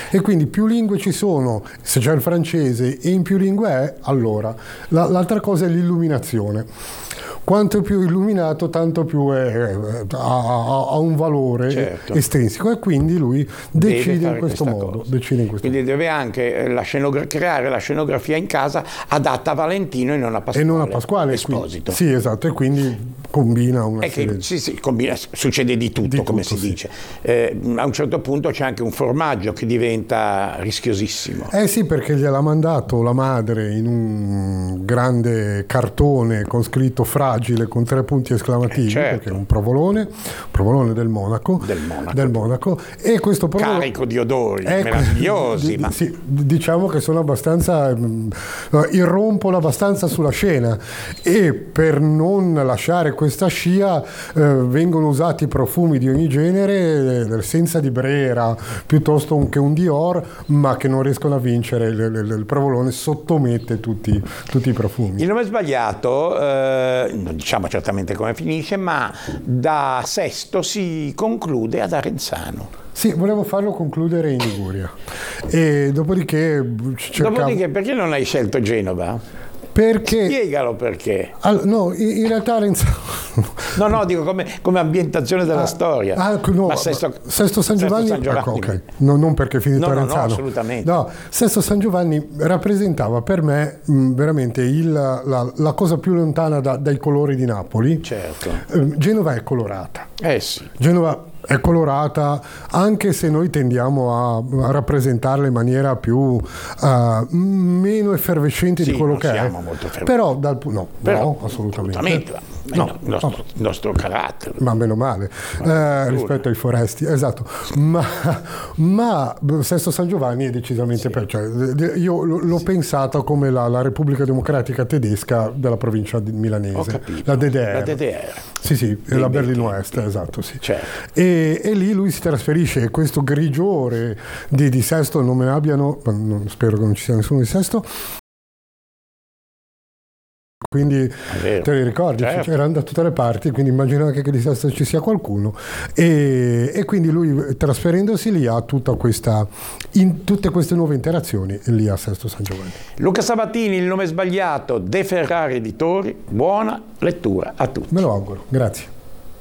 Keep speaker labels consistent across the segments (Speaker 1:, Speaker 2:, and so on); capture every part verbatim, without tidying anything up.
Speaker 1: E quindi più lingue ci sono, se c'è il francese e in più lingue è, allora. La, l'altra cosa è l'illuminazione. Quanto più illuminato, tanto più è, è, ha, ha un valore, certo, estrinseco, e quindi lui decide in questo modo. Decide in questo
Speaker 2: quindi
Speaker 1: modo.
Speaker 2: deve anche la scenogra- creare la scenografia in casa adatta a Valentino e non a Pasquale.
Speaker 1: E non a Pasquale
Speaker 2: Esposito.
Speaker 1: Sì, esatto, e quindi combina una
Speaker 2: è
Speaker 1: serie
Speaker 2: che, sì, sì, combina, succede di tutto,
Speaker 1: di
Speaker 2: come
Speaker 1: tutto,
Speaker 2: si
Speaker 1: sì.
Speaker 2: dice. Eh, a un certo punto c'è anche un formaggio che diventa rischiosissimo.
Speaker 1: Eh sì, perché gliel'ha mandato la madre in un grande cartone con scritto fragile con tre punti esclamativi,
Speaker 2: eh certo.
Speaker 1: perché è un provolone, provolone del Monaco,
Speaker 2: del Monaco,
Speaker 1: del Monaco e questo provolone,
Speaker 2: carico di odori eh, meravigliosi.
Speaker 1: D-
Speaker 2: ma...
Speaker 1: sì, diciamo che sono abbastanza, mh, irrompono abbastanza sulla scena, e per non lasciare questa scia eh, vengono usati profumi di ogni genere, eh, senza di Brera, piuttosto che un Dior, ma che non riescono a vincere. Il, il, il provolone sottomette tutti, tutti i profumi.
Speaker 2: Il nome sbagliato, eh, non diciamo certamente come finisce, ma da Sesto si conclude ad Arenzano.
Speaker 1: Sì, volevo farlo concludere in Liguria. E dopodiché cercavo...
Speaker 2: Dopodiché perché non hai scelto Genova?
Speaker 1: Perché...
Speaker 2: Spiegalo perché.
Speaker 1: All... No, in, in realtà Arenzano...
Speaker 2: No, no, dico come, come ambientazione della
Speaker 1: ah,
Speaker 2: storia.
Speaker 1: Ah, no,
Speaker 2: ma Sesto,
Speaker 1: Sesto San Giovanni...
Speaker 2: Sesto San Giovanni.
Speaker 1: Ecco, ok. No, non perché è finito
Speaker 2: no,
Speaker 1: Arenzano.
Speaker 2: No, no, assolutamente.
Speaker 1: No, Sesto San Giovanni rappresentava per me mh, veramente il, la, la cosa più lontana da, dai colori di Napoli.
Speaker 2: Certo.
Speaker 1: Eh, Genova è colorata.
Speaker 2: Eh sì.
Speaker 1: Genova è colorata, anche se noi tendiamo a, a rappresentarla in maniera più uh, meno effervescente
Speaker 2: sì,
Speaker 1: di quello che è.
Speaker 2: Molto
Speaker 1: però dal no,
Speaker 2: però,
Speaker 1: no, assolutamente.
Speaker 2: assolutamente.
Speaker 1: No,
Speaker 2: il nostro,
Speaker 1: no.
Speaker 2: nostro carattere.
Speaker 1: Ma meno male, eh, rispetto ai foresti, esatto. Ma, ma Sesto San Giovanni è decisamente sì. per, cioè, io l'ho sì. pensato come la, la Repubblica Democratica Tedesca della provincia di milanese.
Speaker 2: Ho capito.
Speaker 1: La D D R.
Speaker 2: La D D R.
Speaker 1: Sì, sì, la Berlino Est, esatto, sì.
Speaker 2: Certo.
Speaker 1: E, e lì lui si trasferisce, e questo grigiore di, di Sesto non me ne abbiano, non, spero che non ci sia nessuno di Sesto. Quindi te li ricordi,
Speaker 2: certo.
Speaker 1: erano da tutte le parti, quindi immagino anche che di Sesto ci sia qualcuno, e, e quindi lui trasferendosi lì ha tutta questa, in tutte queste nuove interazioni lì a Sesto San Giovanni.
Speaker 2: Luca Sabatini, il nome sbagliato, De Ferrari Editori, buona lettura a tutti.
Speaker 1: Me lo auguro, grazie.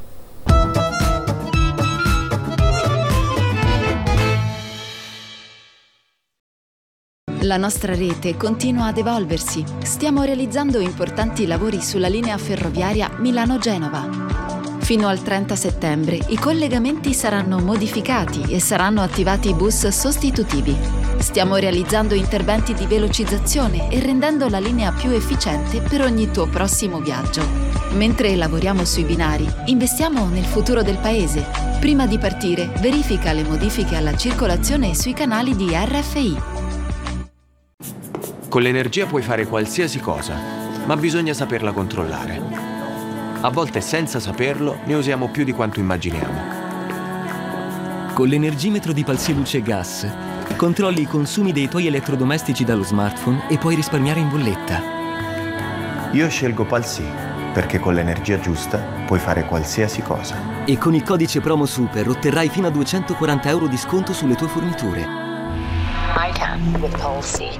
Speaker 3: La nostra rete continua ad evolversi. Stiamo realizzando importanti lavori sulla linea ferroviaria Milano-Genova. Fino al trenta settembre i collegamenti saranno modificati e saranno attivati bus sostitutivi. Stiamo realizzando interventi di velocizzazione e rendendo la linea più efficiente per ogni tuo prossimo viaggio. Mentre lavoriamo sui binari, investiamo nel futuro del paese. Prima di partire, verifica le modifiche alla circolazione sui canali di R F I.
Speaker 4: Con l'energia puoi fare qualsiasi cosa, ma bisogna saperla controllare. A volte, senza saperlo, ne usiamo più di quanto immaginiamo.
Speaker 5: Con l'energimetro di Palsy Luce Gas controlli i consumi dei tuoi elettrodomestici dallo smartphone e puoi risparmiare in bolletta.
Speaker 6: Io scelgo Palsy perché con l'energia giusta puoi fare qualsiasi cosa.
Speaker 5: E con il codice promo Super otterrai fino a duecentoquaranta euro di sconto sulle tue forniture.
Speaker 7: I can with Palsy.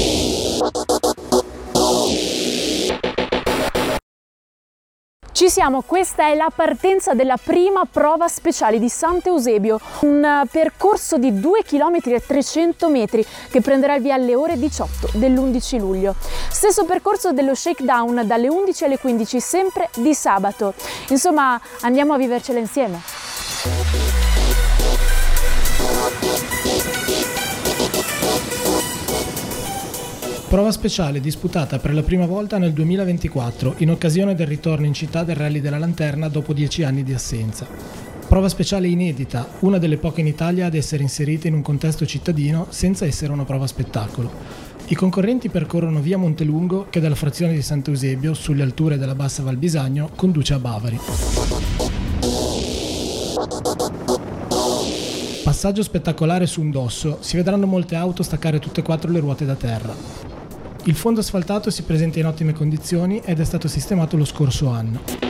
Speaker 8: Ci siamo, questa è la partenza della prima prova speciale di Sant'Eusebio, un percorso di due chilometri e trecento metri che prenderà il via alle ore diciotto dell'undici luglio. Stesso percorso dello shakedown dalle undici alle quindici, sempre di sabato. Insomma, andiamo a vivercela insieme.
Speaker 9: Prova speciale disputata per la prima volta nel duemilaventiquattro in occasione del ritorno in città del Rally della Lanterna dopo dieci anni di assenza. Prova speciale inedita, una delle poche in Italia ad essere inserita in un contesto cittadino senza essere una prova spettacolo. I concorrenti percorrono via Montelungo che dalla frazione di Sant'Eusebio, sulle alture della Bassa Val Bisagno, conduce a Bavari. Passaggio spettacolare su un dosso, si vedranno molte auto staccare tutte e quattro le ruote da terra. Il fondo asfaltato si presenta in ottime condizioni ed è stato sistemato lo scorso anno.